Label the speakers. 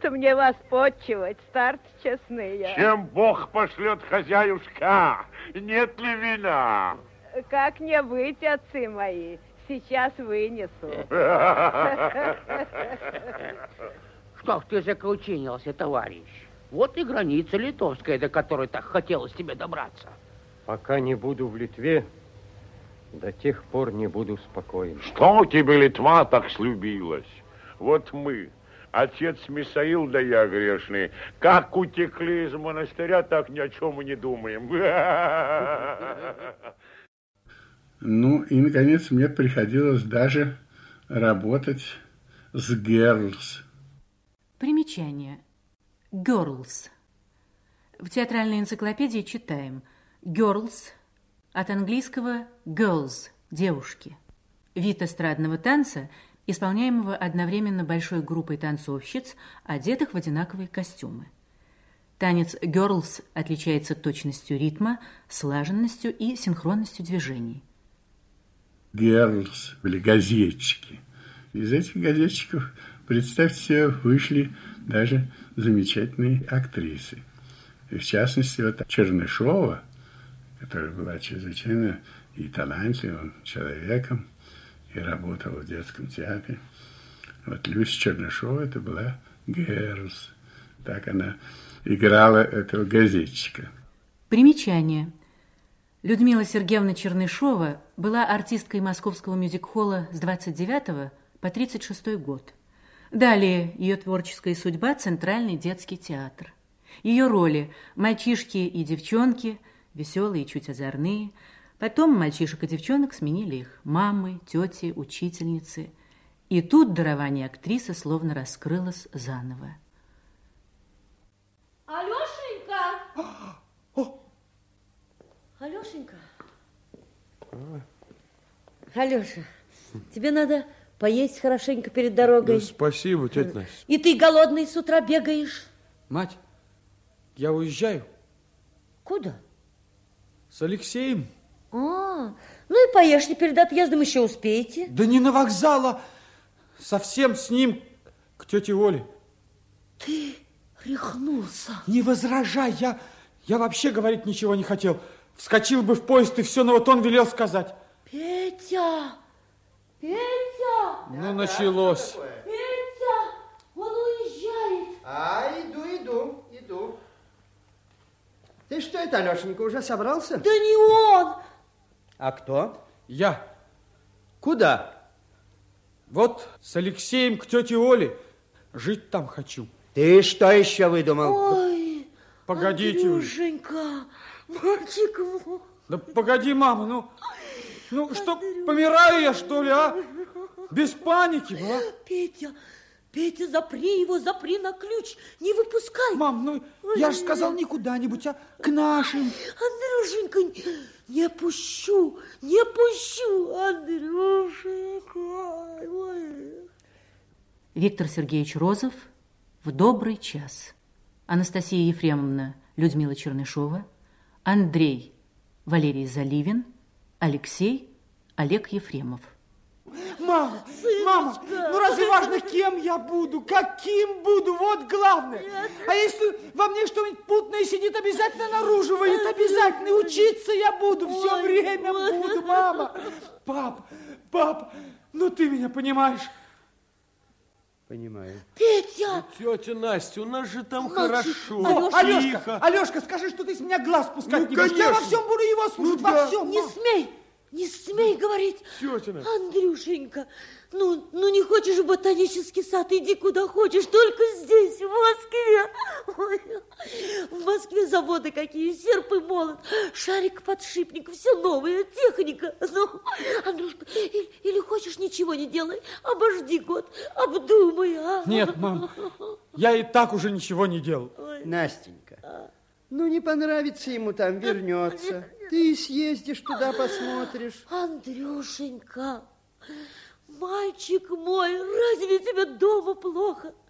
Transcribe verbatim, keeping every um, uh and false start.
Speaker 1: Кому-то мне вас почивать, старцы честные.
Speaker 2: Чем Бог пошлет, хозяюшка? Нет ли вина?
Speaker 1: Как не быть, отцы мои, сейчас вынесу.
Speaker 3: Что ж ты закручинился, товарищ? Вот и граница литовская, до которой так хотелось тебе добраться.
Speaker 4: Пока не буду в Литве, до тех пор не буду спокоен.
Speaker 2: Что тебе Литва так слюбилась? Вот мы, отец Мисаил да я грешный, как утекли из монастыря, так ни о чем и не думаем.
Speaker 5: Ну, и, наконец, мне приходилось даже работать с girls.
Speaker 6: Примечание. Girls. В театральной энциклопедии читаем girls от английского girls – девушки. Вид эстрадного танца, исполняемого одновременно большой группой танцовщиц, одетых в одинаковые костюмы. Танец girls отличается точностью ритма, слаженностью и синхронностью движений.
Speaker 5: Girls были газетчики. Из этих газетчиков, представьте себе, вышли даже замечательные актрисы. И в частности, вот Чернышова, которая была чрезвычайно и талантливым человеком, и работала в детском театре. Вот Люся Чернышова, это была girls. Так она играла этого газетчика.
Speaker 6: Примечание. Людмила Сергеевна Чернышова была артисткой московского мюзик-холла с двадцать девятого по тридцать шестой год. Далее ее творческая судьба – Центральный детский театр. Ее роли – мальчишки и девчонки, веселые и чуть озорные. Потом мальчишек и девчонок сменили их мамы, тети, учительницы. И тут дарование актрисы словно раскрылось заново.
Speaker 7: Алешенька! Алешенька! Алеша, тебе надо поесть хорошенько перед дорогой.
Speaker 8: Да, спасибо, тетя Настя.
Speaker 7: И ты голодный с утра бегаешь.
Speaker 8: Мать, я уезжаю.
Speaker 7: Куда?
Speaker 8: С Алексеем.
Speaker 7: А, ну и поешьте перед отъездом, еще успеете.
Speaker 8: Да не на вокзал, а совсем с ним к тете Оле.
Speaker 7: Ты рехнулся.
Speaker 8: Не возражай, я, я вообще говорить ничего не хотел. Вскочил бы в поезд и все, но вот он велел сказать.
Speaker 7: Петя! Петя!
Speaker 8: Ну, началось.
Speaker 7: Петя! Он уезжает.
Speaker 9: А, иду, иду, иду. Ты что это, Алешенька, уже собрался?
Speaker 7: Да не он!
Speaker 9: А кто?
Speaker 8: Я.
Speaker 9: Куда?
Speaker 8: Вот с Алексеем к тете Оле. Жить там хочу.
Speaker 9: Ты что еще выдумал?
Speaker 7: Ой,
Speaker 8: погодите
Speaker 7: Андрюшенька, мальчик мой.
Speaker 8: Да погоди, мама, ну, ну что, помираю я, что ли, а? Без паники, а?
Speaker 7: Петя, Петя, запри его, запри на ключ, не выпускай.
Speaker 8: Мам, ну, ой, я же сказал не куда-нибудь, а к нашим.
Speaker 7: Андрюшенька, не пущу, не пущу, Андрюшенька. Ой.
Speaker 6: Виктор Сергеевич Розов в добрый час. Анастасия Ефремовна Людмила Чернышова, Андрей Валерий Заливин, Алексей Олег Ефремов.
Speaker 8: Мама, мама, ну разве важно, кем я буду, каким буду, вот главное. А если во мне что-нибудь путное сидит, обязательно наружу выйдет, обязательно. Учиться я буду, все ой, время ой. буду, мама. Пап, пап, ну ты меня понимаешь.
Speaker 9: Понимаю.
Speaker 7: Петя!
Speaker 8: Ну, тетя Настя, у нас же там Мальчик. хорошо.
Speaker 7: Алешка,
Speaker 8: Алешка, Алешка, скажи, что ты с меня глаз пускать
Speaker 9: ну,
Speaker 8: не будешь. Я во всем буду его слушать, ну, во да. всем.
Speaker 7: Не мам. смей, не смей говорить.
Speaker 8: Тетя Настя.
Speaker 7: Андрюшенька, ну, ну не хочешь в ботанический сад, иди куда хочешь, только здесь, в Москве. Ой, в Москве заводы какие, серп и молот, шарик-подшипник, все новая техника. Ну, Андрюшка, или, или хочешь ничего не делай, обожди год, обдумай. А?
Speaker 8: Нет, мам, я и так уже ничего не делал.
Speaker 7: Ой.
Speaker 9: Настенька, а? ну не понравится ему там, вернется. Ты съездишь туда, посмотришь.
Speaker 7: Андрюшенька, мальчик мой, разве тебе дома плохо?